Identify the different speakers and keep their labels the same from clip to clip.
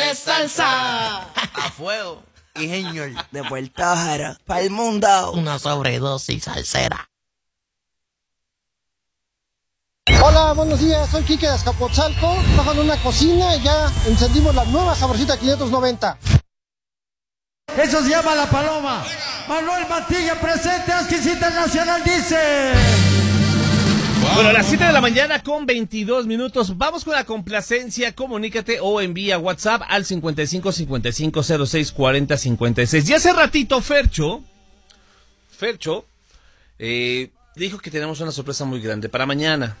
Speaker 1: de salsa.
Speaker 2: A fuego.
Speaker 3: Y señor, de Puerto Jara, para el mundo.
Speaker 1: Una sobredosis salsera.
Speaker 4: Hola, buenos días, soy Quique de Azcapotzalco, trabajo en una cocina y ya encendimos la nueva Sabrosita 590.
Speaker 5: Eso se llama La Paloma. Manuel Mantilla presente, Exquisita Nacional dice.
Speaker 6: Bueno, a las 7 de la mañana con 22 minutos. Vamos con la complacencia. Comunícate o envía WhatsApp al 55 55 06 40 56. Y hace ratito Fercho dijo que tenemos una sorpresa muy grande para mañana.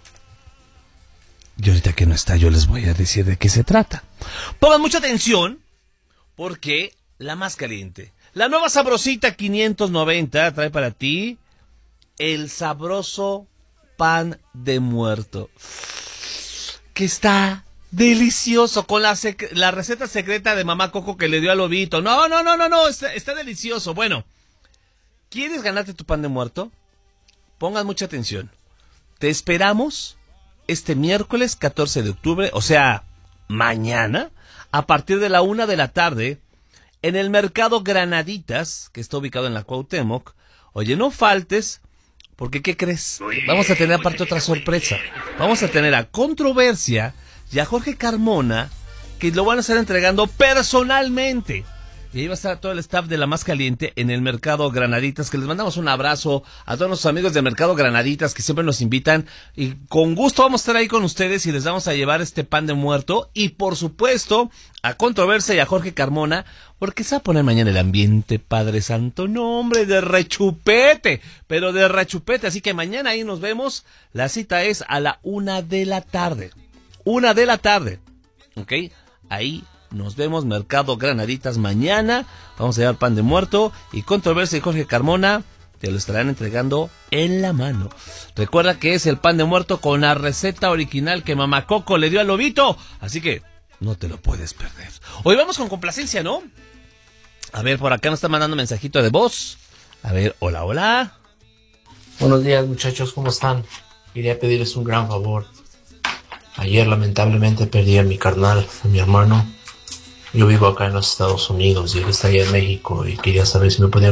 Speaker 6: Y ahorita que no está, yo les voy a decir de qué se trata. Pongan mucha atención, porque la más caliente, la nueva Sabrosita 590, trae para ti el sabroso pan de muerto, que está delicioso, con la receta secreta de mamá Coco que le dio al lobito. No, está delicioso. Bueno, ¿quieres ganarte tu pan de muerto? Pongan mucha atención. Te esperamos este miércoles 14 de octubre, o sea, mañana, a partir de la 1 de la tarde, en el Mercado Granaditas, que está ubicado en la Cuauhtémoc. Oye, no faltes, porque ¿qué crees? Vamos a tener aparte otra sorpresa. Vamos a tener a Controversia y a Jorge Carmona, que lo van a estar entregando personalmente. Y ahí va a estar todo el staff de La Más Caliente en el Mercado Granaditas, que les mandamos un abrazo a todos nuestros amigos del Mercado Granaditas que siempre nos invitan, y con gusto vamos a estar ahí con ustedes y les vamos a llevar este pan de muerto, y por supuesto a Controversia y a Jorge Carmona, porque se va a poner mañana el ambiente, Padre Santo, no hombre, de rechupete, pero de rechupete, así que mañana ahí nos vemos. La cita es a la 1 de la tarde, 1 de la tarde, ¿ok? Ahí nos vemos, Mercado Granaditas, mañana. Vamos a llevar pan de muerto, y Controversia y Jorge Carmona te lo estarán entregando en la mano. Recuerda que es el pan de muerto con la receta original que mamá Coco le dio al lobito, así que no te lo puedes perder. Hoy vamos con complacencia, ¿no? A ver, por acá nos está mandando mensajito de voz. A ver, hola.
Speaker 7: Buenos días, muchachos, ¿cómo están? Quería pedirles un gran favor. Ayer lamentablemente perdí a mi carnal, a mi hermano. Yo vivo acá en los Estados Unidos y él está allá en México, y quería saber si me podían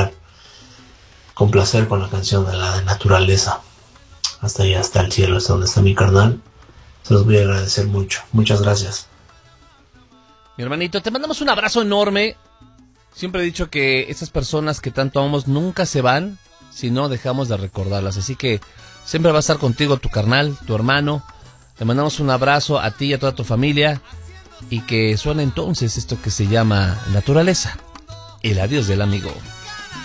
Speaker 7: complacer con la canción de la naturaleza. Hasta allá, hasta el cielo, hasta donde está mi carnal. Se los voy a agradecer mucho. Muchas gracias.
Speaker 6: Mi hermanito, te mandamos un abrazo enorme. Siempre he dicho que esas personas que tanto amamos nunca se van si no dejamos de recordarlas. Así que siempre va a estar contigo tu carnal, tu hermano. Te mandamos un abrazo a ti y a toda tu familia. Y que suene entonces esto que se llama Naturaleza, el adiós del amigo.